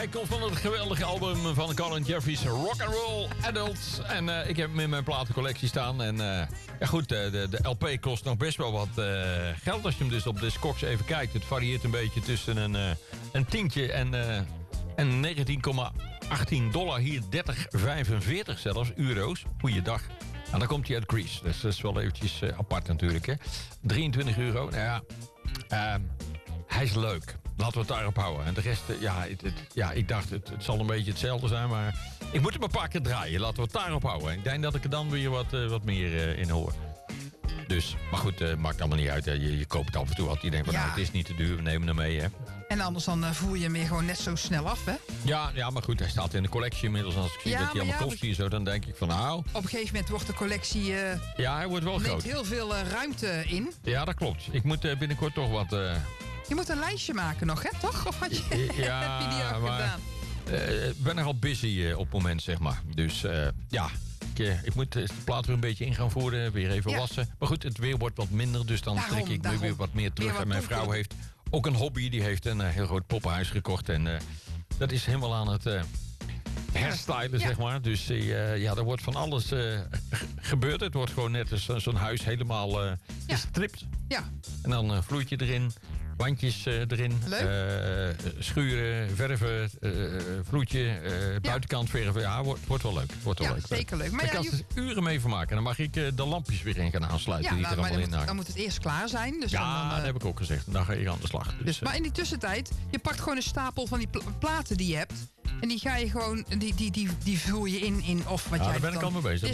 voorbij komt van het geweldige album van Colin Jeffries, Rock and Roll Adults. En ik heb hem in mijn platencollectie staan. En ja goed, de LP kost nog best wel wat geld als je hem dus op Discogs even kijkt. Het varieert een beetje tussen een tientje en $19,18 hier, $30,45 zelfs, euro's. Goeiedag. En dan komt hij uit Greece. Dus dat is wel eventjes apart natuurlijk, hè. €23. Nou ja, hij is leuk. Laten we het daarop houden. En de rest, ik dacht, het zal een beetje hetzelfde zijn, maar ik moet hem een paar keer draaien. Laten we het daarop houden. Ik denk dat ik er dan weer wat meer in hoor. Dus, maar goed, maakt allemaal niet uit. Je koopt het af en toe wat. Je denkt van, nou, het is niet te duur, we nemen hem mee, hè. En anders dan voer je hem weer gewoon net zo snel af, hè? Ja, maar goed, hij staat in de collectie inmiddels. Als ik zie dat hij allemaal kost hier zo, dan denk ik van, nou... Op een gegeven moment wordt de collectie... hij wordt wel groot. Er heel veel ruimte in. Ja, dat klopt. Ik moet binnenkort toch wat... Je moet een lijstje maken nog, hè, toch? Of had je, heb je die al gedaan? Ik ben nogal busy op het moment, zeg maar. Dus ik moet de plaat weer een beetje in gaan voeren. Weer even wassen. Maar goed, het weer wordt wat minder. Dus dan trek ik nu weer wat meer terug. En mijn vrouw heeft ook een hobby. Die heeft een heel groot poppenhuis gekocht. En dat is helemaal aan het herstylen, zeg maar. Dus er wordt van alles gebeurd. Het wordt gewoon net als zo'n huis helemaal gestript. Ja. En dan vloeitje erin. Wandjes erin, schuren, verven, vloedje, buitenkant verven. Ja, wordt wel leuk. Wordt wel leuk. Zeker leuk. Maar daar kan je uren mee vermaken. Dan mag ik de lampjes weer in gaan aansluiten die er allemaal in hangen. Dan moet het eerst klaar zijn. Dus dat heb ik ook gezegd. Dan ga je aan de slag. Dus, maar in die tussentijd, je pakt gewoon een stapel van die platen die je hebt. En die ga je gewoon, die vul je in of wat jij daar ben ik al mee bezig.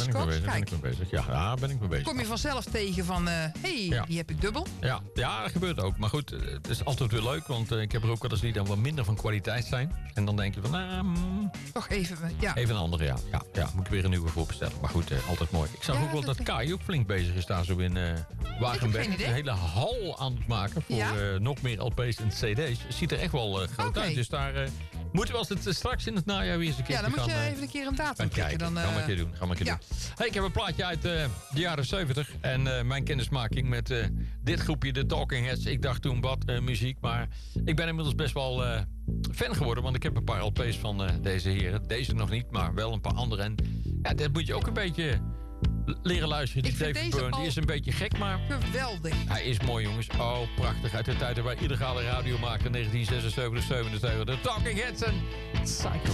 Ja, ben ik mee bezig. Kom je vanzelf tegen van, die heb ik dubbel. Ja, dat gebeurt ook. Maar goed, het is altijd weer leuk. Want ik heb er ook wel eens die dan wat minder van kwaliteit zijn. En dan denk je van, toch even, even een andere, ja. Moet ik weer een nieuwe voorbestellen. Maar goed, altijd mooi. Ik zag ook wel dat Kai ook flink bezig is daar zo in Wagenberg. Een hele hal aan het maken voor nog meer LP's en CD's. Ziet er echt wel groot uit. Dus daar... moeten we als het straks in het najaar weer eens een keer gaan... Ja, dan moet je even een keer een datum kijken. Dan gaan we een keer doen. Hey, ik heb een plaatje uit de jaren 70. En mijn kennismaking met dit groepje, de Talking Heads. Ik dacht toen, wat muziek. Maar ik ben inmiddels best wel fan geworden. Want ik heb een paar LP's van deze heren. Deze nog niet, maar wel een paar andere. En ja, dat moet je ook een beetje... leren luisteren. Die David Byrne, die is een beetje gek, maar... Geweldig. Hij is mooi, jongens. Oh, prachtig. Uit de tijd dat wij illegale radio maakten. 1976, 77. De Talking Heads en Psycho.